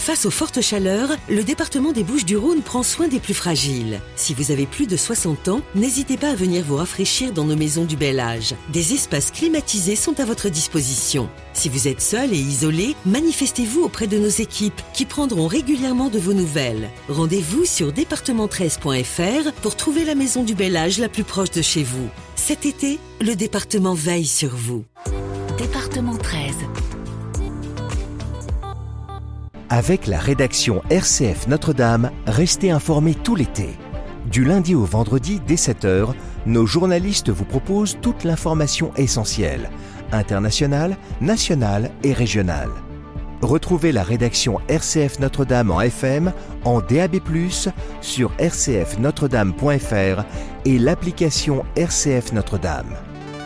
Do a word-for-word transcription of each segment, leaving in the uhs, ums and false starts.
Face aux fortes chaleurs, le département des Bouches-du-Rhône prend soin des plus fragiles. Si vous avez plus de soixante ans, n'hésitez pas à venir vous rafraîchir dans nos maisons du bel âge. Des espaces climatisés sont à votre disposition. Si vous êtes seul et isolé, manifestez-vous auprès de nos équipes qui prendront régulièrement de vos nouvelles. Rendez-vous sur département treize point f r pour trouver la maison du bel âge la plus proche de chez vous. Cet été, le département veille sur vous. Département treize. Avec la rédaction R C F Notre-Dame, restez informés tout l'été. Du lundi au vendredi dès sept heures, nos journalistes vous proposent toute l'information essentielle, internationale, nationale et régionale. Retrouvez la rédaction R C F Notre-Dame en F M, en D A B plus, sur r c f notre dame point f r et l'application R C F Notre-Dame.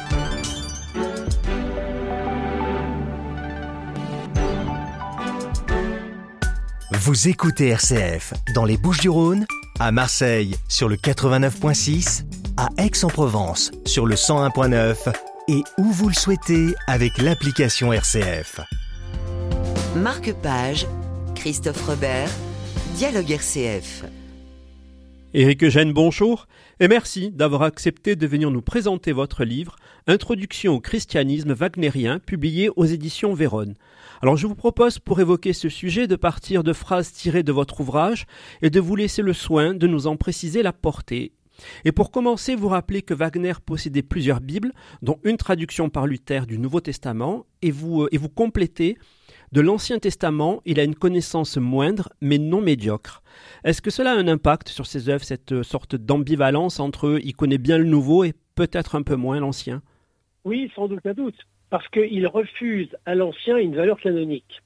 Vous écoutez R C F dans les Bouches-du-Rhône, à Marseille sur le quatre-vingt-neuf point six, à Aix-en-Provence sur le cent un point neuf et où vous le souhaitez avec l'application R C F. Marque Page, Christophe Robert, Dialogue R C F. Éric Eugène, bonjour et merci d'avoir accepté de venir nous présenter votre livre « Introduction au christianisme wagnérien » publié aux éditions Vérone. Alors je vous propose pour évoquer ce sujet de partir de phrases tirées de votre ouvrage et de vous laisser le soin de nous en préciser la portée. Et pour commencer, vous rappelez que Wagner possédait plusieurs Bibles, dont une traduction par Luther du Nouveau Testament, et vous, et vous complétez de l'Ancien Testament, il a une connaissance moindre, mais non médiocre. Est-ce que cela a un impact sur ses œuvres, cette sorte d'ambivalence entre il connaît bien le Nouveau et peut-être un peu moins l'Ancien ? Oui, sans aucun doute, parce qu'il refuse à l'Ancien une valeur canonique.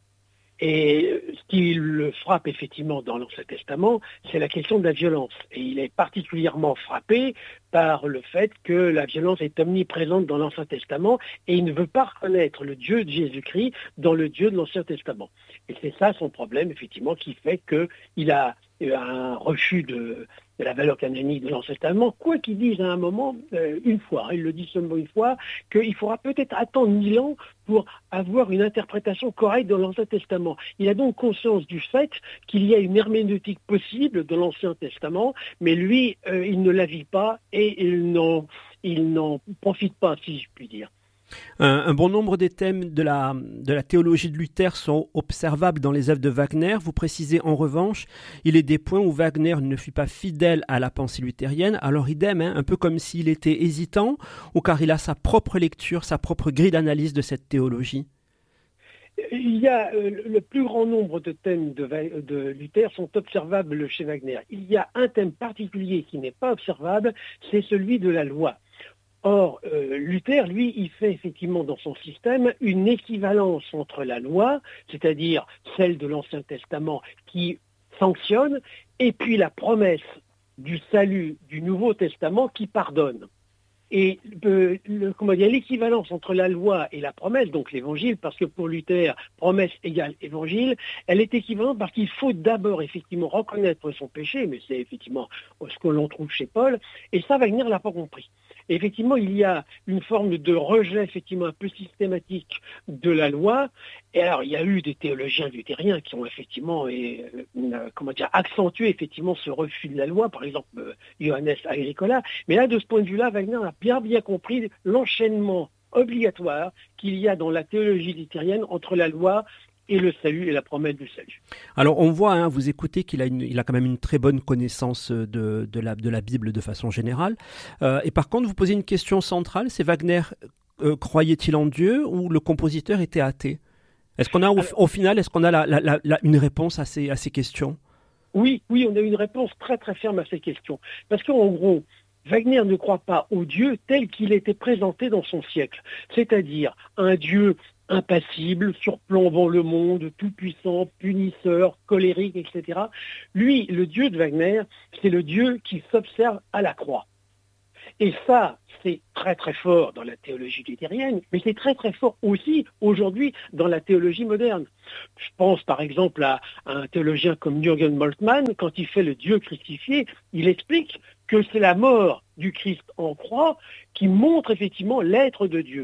Et ce qui le frappe effectivement dans l'Ancien Testament, c'est la question de la violence. Et il est particulièrement frappé par le fait que la violence est omniprésente dans l'Ancien Testament et il ne veut pas reconnaître le Dieu de Jésus-Christ dans le Dieu de l'Ancien Testament. Et c'est ça son problème, effectivement, qui fait qu'il a un refus de, de la valeur canonique de l'Ancien Testament, quoi qu'il dise à un moment, euh, une fois, il le dit seulement une fois, qu'il faudra peut-être attendre mille ans pour avoir une interprétation correcte de l'Ancien Testament. Il a donc conscience du fait qu'il y a une herméneutique possible de l'Ancien Testament, mais lui, euh, il ne la vit pas et il n'en, il n'en profite pas, si je puis dire. Un, un bon nombre des thèmes de la, de la théologie de Luther sont observables dans les œuvres de Wagner. Vous précisez en revanche, il est des points où Wagner ne fut pas fidèle à la pensée luthérienne, alors idem, hein, un peu comme s'il était hésitant, ou car il a sa propre lecture, sa propre grille d'analyse de cette théologie. Il y a euh, le plus grand nombre de thèmes de, de Luther sont observables chez Wagner. Il y a un thème particulier qui n'est pas observable, c'est celui de la loi. Or, euh, Luther, lui, il fait effectivement dans son système une équivalence entre la loi, c'est-à-dire celle de l'Ancien Testament qui sanctionne, et puis la promesse du salut du Nouveau Testament qui pardonne. Et euh, le, comment dire, l'équivalence entre la loi et la promesse, donc l'évangile, parce que pour Luther, promesse égale évangile, elle est équivalente parce qu'il faut d'abord effectivement reconnaître son péché, mais c'est effectivement ce que l'on trouve chez Paul, et ça, Wagner ne l'a pas compris. Et effectivement, il y a une forme de rejet effectivement un peu systématique de la loi. Et alors, il y a eu des théologiens luthériens qui ont effectivement et, euh, comment dire, accentué effectivement ce refus de la loi, par exemple euh, Johannes Agricola. Mais là, de ce point de vue-là, Wagner a bien bien compris l'enchaînement obligatoire qu'il y a dans la théologie luthérienne entre la loi et le salut et la promesse du salut. Alors on voit, hein, vous écoutez qu'il a, une, il a quand même une très bonne connaissance de, de, la, de la Bible de façon générale. Euh, et par contre, vous posez une question centrale, c'est Wagner euh, croyait-il en Dieu ou le compositeur était athée ? Est-ce qu'on a au, Alors, au final, est-ce qu'on a la, la, la, une réponse à ces, à ces questions ? Oui, oui, on a une réponse très très ferme à ces questions. Parce qu'en gros, Wagner ne croit pas au Dieu tel qu'il était présenté dans son siècle, c'est-à-dire un Dieu impassible, surplombant le monde, tout-puissant, punisseur, colérique, et cetera. Lui, le Dieu de Wagner, c'est le Dieu qui s'observe à la croix. Et ça, c'est très très fort dans la théologie luthérienne, mais c'est très très fort aussi aujourd'hui dans la théologie moderne. Je pense par exemple à, à un théologien comme Jürgen Moltmann, quand il fait le Dieu crucifié, il explique que c'est la mort du Christ en croix qui montre effectivement l'être de Dieu.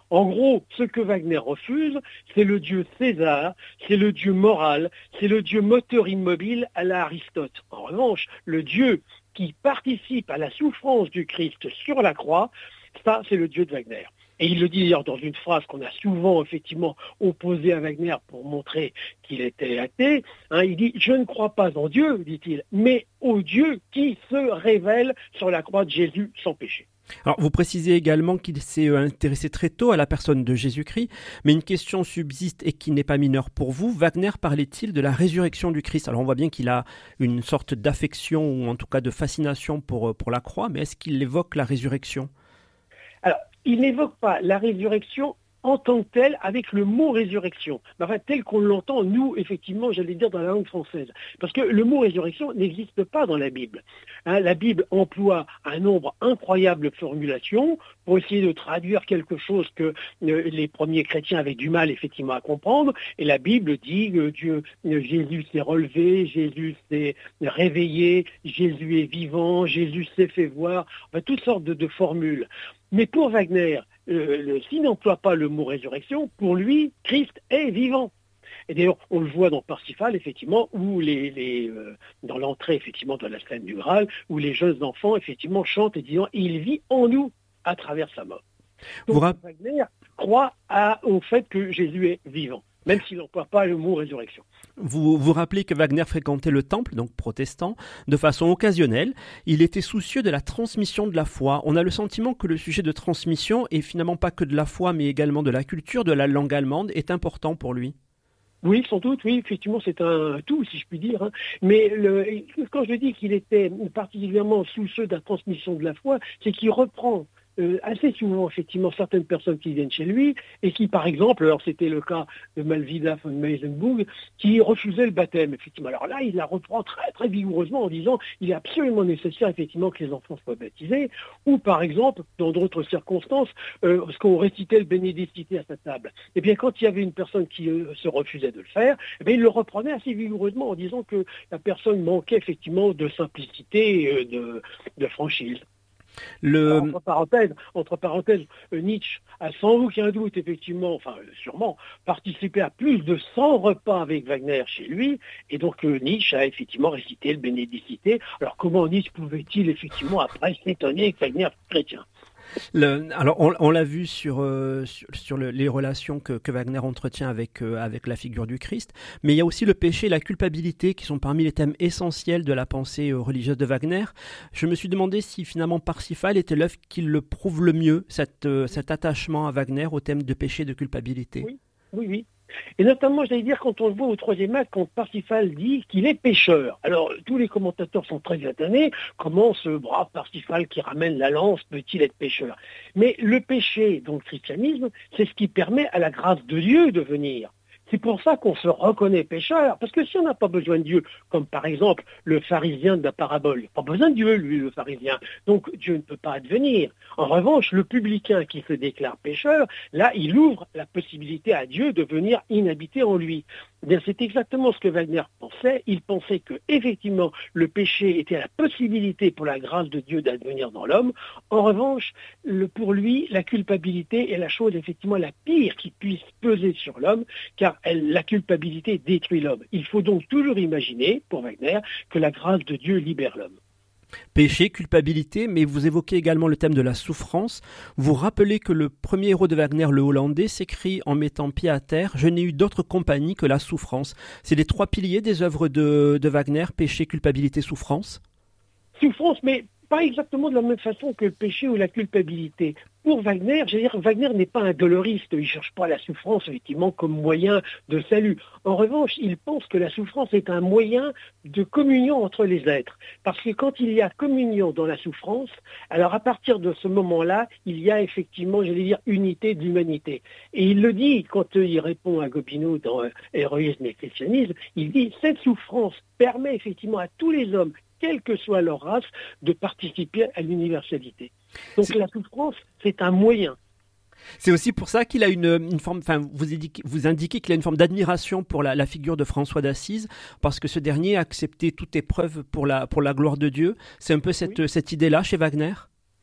En gros, ce que Wagner refuse, c'est le dieu César, c'est le dieu moral, c'est le dieu moteur immobile à la Aristote. En revanche, le dieu qui participe à la souffrance du Christ sur la croix, ça, c'est le dieu de Wagner. Et il le dit d'ailleurs dans une phrase qu'on a souvent effectivement opposée à Wagner pour montrer qu'il était athée. Hein, il dit « Je ne crois pas en Dieu, dit-il, mais au Dieu qui se révèle sur la croix de Jésus sans péché. » Alors, vous précisez également qu'il s'est intéressé très tôt à la personne de Jésus-Christ, mais une question subsiste et qui n'est pas mineure pour vous. Wagner parlait-il de la résurrection du Christ? Alors, on voit bien qu'il a une sorte d'affection ou en tout cas de fascination pour, pour la croix, mais est-ce qu'il évoque la résurrection? Alors, il n'évoque pas la résurrection en tant que telle, avec le mot résurrection, enfin, tel qu'on l'entend, nous, effectivement, j'allais dire dans la langue française. Parce que le mot résurrection n'existe pas dans la Bible. Hein, la Bible emploie un nombre incroyable de formulations pour essayer de traduire quelque chose que euh, les premiers chrétiens avaient du mal, effectivement, à comprendre. Et la Bible dit que Dieu, euh, Jésus s'est relevé, Jésus s'est réveillé, Jésus est vivant, Jésus s'est fait voir, enfin, toutes sortes de, de formules. Mais pour Wagner, euh, s'il n'emploie pas le mot résurrection, pour lui, Christ est vivant. Et d'ailleurs, on le voit dans Parsifal, effectivement, où les, les euh, dans l'entrée, effectivement, de la scène du Graal, où les jeunes enfants, effectivement, chantent et disant « Il vit en nous à travers sa mort ». Donc, rapp- Wagner croit à, au fait que Jésus est vivant, même s'il n'emploie pas le mot résurrection. Vous vous rappelez que Wagner fréquentait le temple, donc protestant, de façon occasionnelle. Il était soucieux de la transmission de la foi. On a le sentiment que le sujet de transmission, et finalement pas que de la foi, mais également de la culture, de la langue allemande, est important pour lui. Oui, sans doute, oui, effectivement, c'est un tout, si je puis dire. Hein. Mais le, quand je dis qu'il était particulièrement soucieux de la transmission de la foi, c'est qu'il reprend Euh, assez souvent, effectivement, certaines personnes qui viennent chez lui et qui, par exemple, alors c'était le cas de Malvida von Meisenburg, qui refusait le baptême, effectivement. Alors là, il la reprend très, très vigoureusement en disant il est absolument nécessaire, effectivement, que les enfants soient baptisés. Ou, par exemple, dans d'autres circonstances, euh, lorsqu'on récitait le bénédicité à sa table, eh bien, quand il y avait une personne qui euh, se refusait de le faire, eh bien, il le reprenait assez vigoureusement en disant que la personne manquait, effectivement, de simplicité et de, de franchise. Le... Alors, entre parenthèses, entre parenthèses euh, Nietzsche a sans aucun doute, effectivement, enfin euh, sûrement, participé à plus de cent repas avec Wagner chez lui, et donc euh, Nietzsche a effectivement récité le bénédicité. Alors comment Nietzsche pouvait-il effectivement après s'étonner que Wagner fût chrétien? Le, alors on, on l'a vu sur, euh, sur, sur le, les relations que, que Wagner entretient avec, euh, avec la figure du Christ, mais il y a aussi le péché et la culpabilité qui sont parmi les thèmes essentiels de la pensée euh, religieuse de Wagner. Je me suis demandé si finalement Parsifal était l'œuvre qui le prouve le mieux, cette, euh, cet attachement à Wagner au thème de péché et de culpabilité. Oui, oui, oui. Et notamment, j'allais dire, quand on le voit au troisième acte, quand Parsifal dit qu'il est pécheur. Alors, tous les commentateurs sont très étonnés. Comment ce brave Parsifal qui ramène la lance peut-il être pécheur? Mais le péché, dans le christianisme, c'est ce qui permet à la grâce de Dieu de venir. C'est pour ça qu'on se reconnaît pécheur, parce que si on n'a pas besoin de Dieu, comme par exemple le pharisien de la parabole, il n'a pas besoin de Dieu, lui, le pharisien, donc Dieu ne peut pas advenir. En revanche, le publicain qui se déclare pécheur, là, il ouvre la possibilité à Dieu de venir inhabiter en lui. Eh bien, c'est exactement ce que Wagner pensait. Il pensait que, effectivement, le péché était la possibilité pour la grâce de Dieu d'advenir dans l'homme. En revanche, le, pour lui, la culpabilité est la chose, effectivement, la pire qui puisse peser sur l'homme, car elle, la culpabilité détruit l'homme. Il faut donc toujours imaginer, pour Wagner, que la grâce de Dieu libère l'homme. Péché, culpabilité, mais vous évoquez également le thème de la souffrance. Vous rappelez que le premier héros de Wagner, le Hollandais, s'écrit en mettant pied à terre « Je n'ai eu d'autre compagnie que la souffrance ». C'est les trois piliers des œuvres de, de Wagner, péché, culpabilité, souffrance. Souffrance, mais pas exactement de la même façon que le péché ou la culpabilité. Pour Wagner, je veux dire, Wagner n'est pas un doloriste, il ne cherche pas la souffrance, effectivement, comme moyen de salut. En revanche, il pense que la souffrance est un moyen de communion entre les êtres. Parce que quand il y a communion dans la souffrance, alors à partir de ce moment-là, il y a effectivement, j'allais dire, unité de l'humanité. Et il le dit quand il répond à Gobineau dans Héroïsme et christianisme, il dit « Cette souffrance permet effectivement à tous les hommes, quelle que soit leur race, de participer à l'universalité. » Donc c'est... la souffrance, c'est un moyen. C'est aussi pour ça qu'il a une, une forme, enfin, vous indiquez, vous indiquez qu'il a une forme d'admiration pour la, la figure de François d'Assise, parce que ce dernier a accepté toute épreuve pour la, pour la gloire de Dieu. C'est un peu cette, oui. cette idée-là chez Wagner?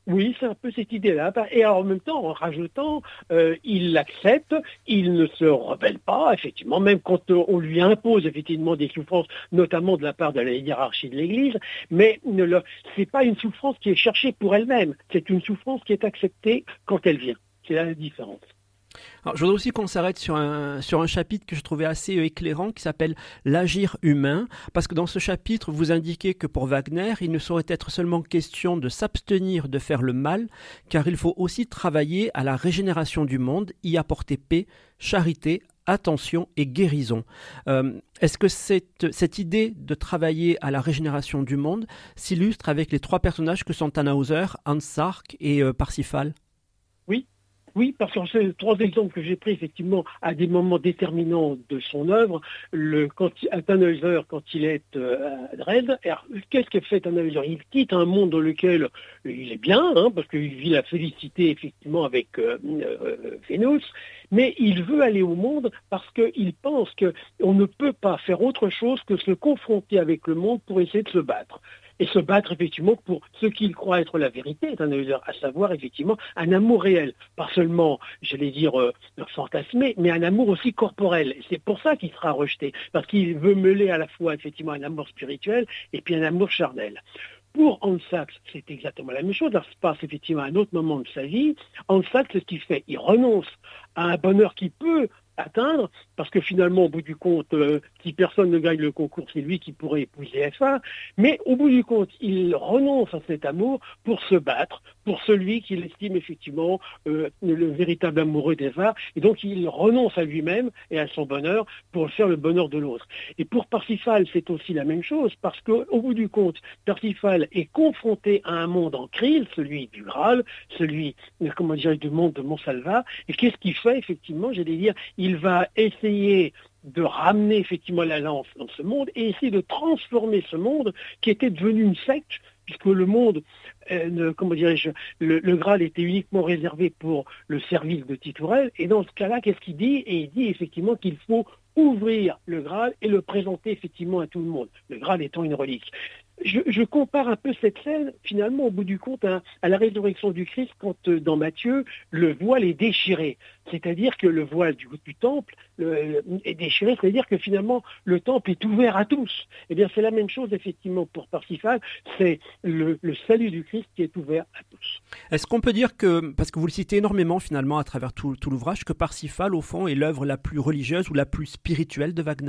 Oui, c'est un peu cette idée-là. Et alors, en même temps, en rajoutant, euh, il l'accepte, il ne se rebelle pas, effectivement, même quand euh, on lui impose effectivement des souffrances, notamment de la part de la hiérarchie de l'Église, mais ne le, c'est pas une souffrance qui est cherchée pour elle-même, c'est une souffrance qui est acceptée quand elle vient. C'est là la différence. Alors, je voudrais aussi qu'on s'arrête sur un, sur un chapitre que je trouvais assez éclairant qui s'appelle « L'agir humain », parce que dans ce chapitre, vous indiquez que pour Wagner, il ne saurait être seulement question de s'abstenir de faire le mal, car il faut aussi travailler à la régénération du monde, y apporter paix, charité, attention et guérison. Euh, est-ce que cette, cette idée de travailler à la régénération du monde s'illustre avec les trois personnages que sont Tannhäuser, Hans Sachs et euh, Parsifal ? Oui. Oui, parce que c'est les trois exemples que j'ai pris effectivement à des moments déterminants de son œuvre. Le, quand, à Tannhäuser, quand il est euh, à Dresde, alors, qu'est-ce que fait Tannhäuser? Il quitte un monde dans lequel il est bien, hein, parce qu'il vit la félicité effectivement avec euh, euh, Vénus, mais il veut aller au monde parce qu'il pense qu'on ne peut pas faire autre chose que se confronter avec le monde pour essayer de se battre. Et se battre effectivement pour ce qu'il croit être la vérité, à savoir effectivement un amour réel, pas seulement, j'allais dire, euh, fantasmé, mais un amour aussi corporel. Et c'est pour ça qu'il sera rejeté, parce qu'il veut mêler à la fois effectivement un amour spirituel et puis un amour charnel. Pour Hans Sachs, c'est exactement la même chose. Ça se passe effectivement à un autre moment de sa vie. Hans Sachs, c'est ce qu'il fait. Il renonce à un bonheur qui peut atteindre, parce que finalement, au bout du compte, euh, si personne ne gagne le concours, c'est lui qui pourrait épouser F A, mais au bout du compte, il renonce à cet amour pour se battre, pour celui qu'il estime effectivement euh, le véritable amoureux d'Eva, et donc il renonce à lui-même et à son bonheur pour faire le bonheur de l'autre. Et pour Parsifal, c'est aussi la même chose, parce qu'au bout du compte, Parsifal est confronté à un monde en crise, celui du Graal, celui, comment dire, du monde de Montsalvat, et qu'est-ce qu'il fait effectivement, j'allais dire, il va essayer de ramener effectivement la lance dans ce monde et essayer de transformer ce monde qui était devenu une secte, puisque le monde, euh, ne, comment dirais-je, le, le Graal était uniquement réservé pour le service de Titourel, et dans ce cas-là, qu'est-ce qu'il dit? Et il dit effectivement qu'il faut ouvrir le Graal et le présenter effectivement à tout le monde, le Graal étant une relique. Je, je compare un peu cette scène, finalement, au bout du compte, à, à la résurrection du Christ, quand euh, dans Matthieu, le voile est déchiré. C'est-à-dire que le voile du, du temple le, est déchiré, c'est-à-dire que finalement, le temple est ouvert à tous. Eh bien, c'est la même chose, effectivement, pour Parsifal, c'est le, le salut du Christ qui est ouvert à tous. Est-ce qu'on peut dire que, parce que vous le citez énormément, finalement, à travers tout, tout l'ouvrage, que Parsifal, au fond, est l'œuvre la plus religieuse ou la plus spirituelle de Wagner ?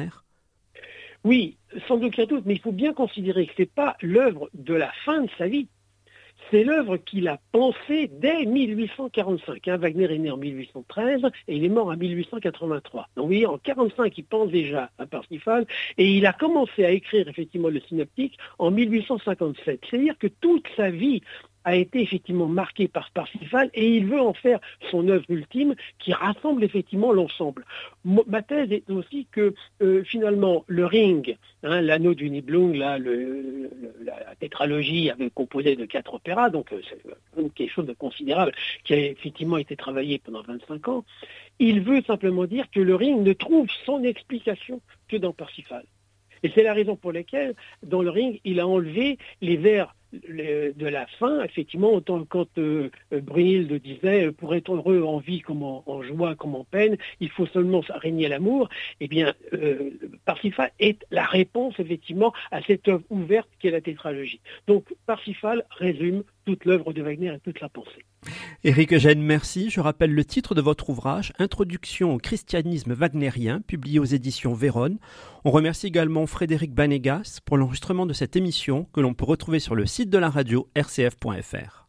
Oui, sans aucun doute, mais il faut bien considérer que ce n'est pas l'œuvre de la fin de sa vie. C'est l'œuvre qu'il a pensée dès mille huit cent quarante-cinq. Hein. Wagner est né en mille huit cent treize et il est mort en mille huit cent quatre-vingt-trois. Donc vous voyez, en mille huit cent quarante-cinq, il pense déjà à Parsifal et il a commencé à écrire effectivement le synoptique en mille huit cent cinquante-sept. C'est-à-dire que toute sa vie a été effectivement marqué par Parsifal et il veut en faire son œuvre ultime qui rassemble effectivement l'ensemble. Ma thèse est aussi que euh, finalement le Ring, hein, l'anneau du Nibelung, là, le, le, la tétralogie avait composé de quatre opéras, donc euh, c'est quelque chose de considérable qui a effectivement été travaillé pendant vingt-cinq ans. Il veut simplement dire que le Ring ne trouve son explication que dans Parsifal. Et c'est la raison pour laquelle, dans le Ring, il a enlevé les vers de la fin, effectivement, autant quand euh, Brynhilde disait pour être heureux en vie comme en, en joie comme en peine, il faut seulement régner l'amour. Eh bien, euh, Parsifal est la réponse effectivement à cette œuvre ouverte qu'est la tétralogie. Donc, Parsifal résume toute l'œuvre de Wagner et toute la pensée. Éric Eugène, merci. Je rappelle le titre de votre ouvrage, Introduction au christianisme wagnérien, publié aux éditions Vérone. On remercie également Frédéric Banegas pour l'enregistrement de cette émission que l'on peut retrouver sur le site de la radio r c f point f r.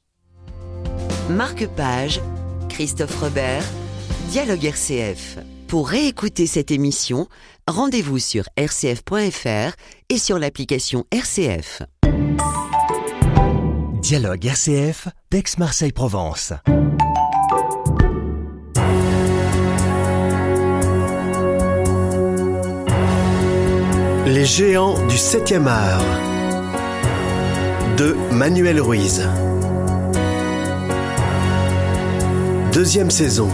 Marque-page, Christophe Robert, Dialogue R C F. Pour réécouter cette émission, rendez-vous sur r c f point f r et sur l'application R C F. Dialogue R C F, d'Aix-Marseille-Provence. Les géants du septième art de Manuel Ruiz. Deuxième saison.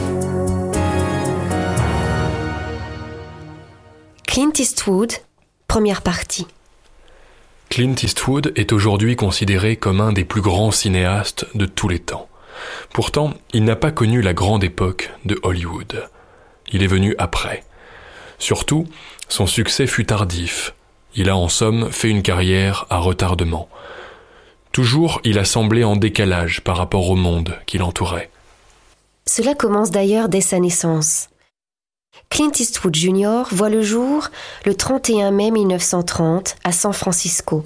Clint Eastwood, première partie. Clint Eastwood est aujourd'hui considéré comme un des plus grands cinéastes de tous les temps. Pourtant, il n'a pas connu la grande époque de Hollywood. Il est venu après. Surtout, son succès fut tardif. Il a en somme fait une carrière à retardement. Toujours, il a semblé en décalage par rapport au monde qui l'entourait. Cela commence d'ailleurs dès sa naissance. Clint Eastwood junior voit le jour le trente et un mai mille neuf cent trente à San Francisco.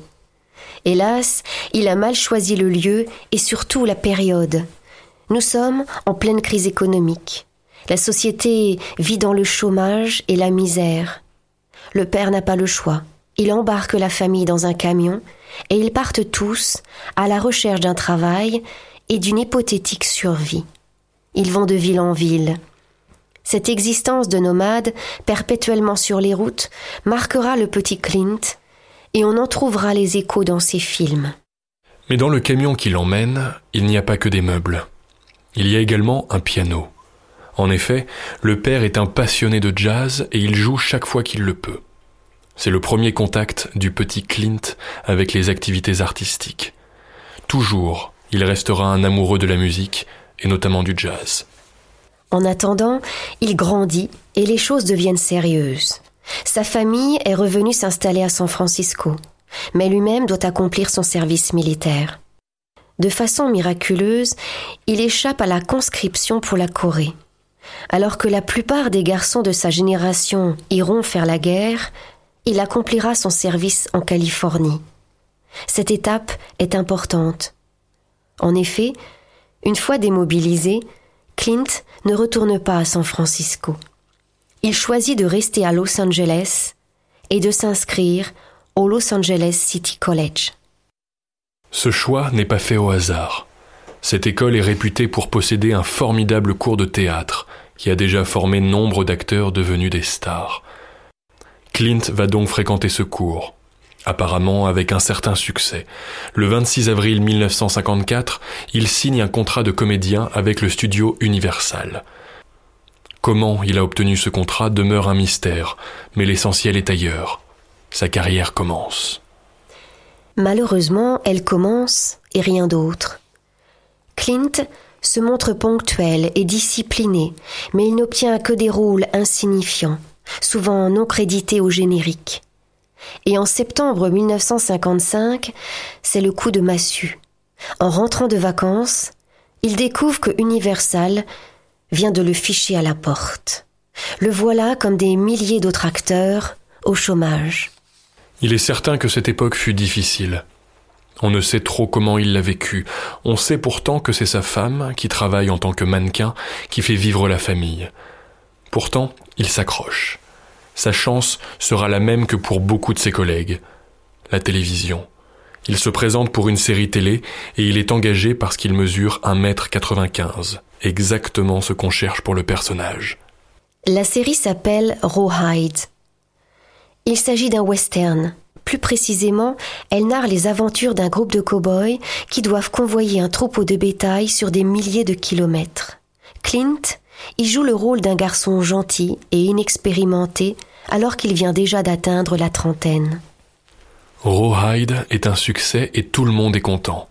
Hélas, il a mal choisi le lieu et surtout la période. Nous sommes en pleine crise économique. La société vit dans le chômage et la misère. Le père n'a pas le choix. Il embarque la famille dans un camion et ils partent tous à la recherche d'un travail et d'une hypothétique survie. Ils vont de ville en ville. Cette existence de nomade, perpétuellement sur les routes, marquera le petit Clint et on en trouvera les échos dans ses films. Mais dans le camion qui l'emmène, il n'y a pas que des meubles. Il y a également un piano. En effet, le père est un passionné de jazz et il joue chaque fois qu'il le peut. C'est le premier contact du petit Clint avec les activités artistiques. Toujours, il restera un amoureux de la musique et notamment du jazz. En attendant, il grandit et les choses deviennent sérieuses. Sa famille est revenue s'installer à San Francisco, mais lui-même doit accomplir son service militaire. De façon miraculeuse, il échappe à la conscription pour la Corée. Alors que la plupart des garçons de sa génération iront faire la guerre, il accomplira son service en Californie. Cette étape est importante. En effet, une fois démobilisé, Clint ne retourne pas à San Francisco. Il choisit de rester à Los Angeles et de s'inscrire au Los Angeles City College. Ce choix n'est pas fait au hasard. Cette école est réputée pour posséder un formidable cours de théâtre qui a déjà formé nombre d'acteurs devenus des stars. Clint va donc fréquenter ce cours, apparemment avec un certain succès. Le vingt-six avril mille neuf cent cinquante-quatre, il signe un contrat de comédien avec le studio Universal. Comment il a obtenu ce contrat demeure un mystère, mais l'essentiel est ailleurs. Sa carrière commence. Malheureusement, elle commence et rien d'autre. Clint se montre ponctuel et discipliné, mais il n'obtient que des rôles insignifiants, souvent non crédités au générique. Et en septembre mille neuf cent cinquante-cinq, c'est le coup de massue. En rentrant de vacances, il découvre que Universal vient de le ficher à la porte. Le voilà comme des milliers d'autres acteurs au chômage. Il est certain que cette époque fut difficile. On ne sait trop comment il l'a vécu. On sait pourtant que c'est sa femme, qui travaille en tant que mannequin, qui fait vivre la famille. Pourtant, il s'accroche. Sa chance sera la même que pour beaucoup de ses collègues. La télévision. Il se présente pour une série télé et il est engagé parce qu'il mesure un mètre quatre-vingt-quinze. Exactement ce qu'on cherche pour le personnage. La série s'appelle Rawhide. Il s'agit d'un western. Plus précisément, elle narre les aventures d'un groupe de cow-boys qui doivent convoyer un troupeau de bétail sur des milliers de kilomètres. Clint y joue le rôle d'un garçon gentil et inexpérimenté alors qu'il vient déjà d'atteindre la trentaine. Rawhide est un succès et tout le monde est content.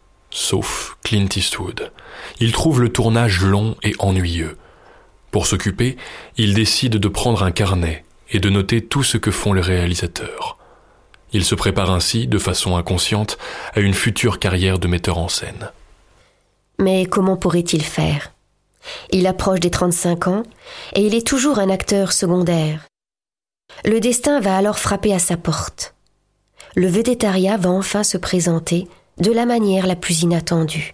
Sauf Clint Eastwood. Il trouve le tournage long et ennuyeux. Pour s'occuper, il décide de prendre un carnet et de noter tout ce que font les réalisateurs. Il se prépare ainsi, de façon inconsciente, à une future carrière de metteur en scène. Mais comment pourrait-il faire ? Il approche des trente-cinq ans et il est toujours un acteur secondaire. Le destin va alors frapper à sa porte. Le védétariat va enfin se présenter de la manière la plus inattendue.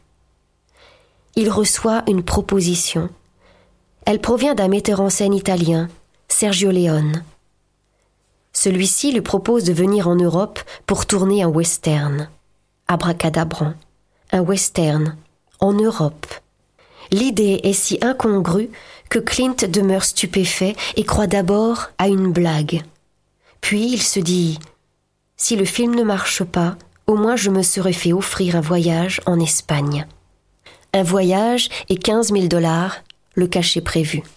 Il reçoit une proposition. Elle provient d'un metteur en scène italien, Sergio Leone. Celui-ci lui propose de venir en Europe pour tourner un western. Abracadabran, un western en Europe. L'idée est si incongrue que Clint demeure stupéfait et croit d'abord à une blague. Puis il se dit « Si le film ne marche pas, au moins je me serais fait offrir un voyage en Espagne. » Un voyage et quinze mille dollars, le cachet prévu.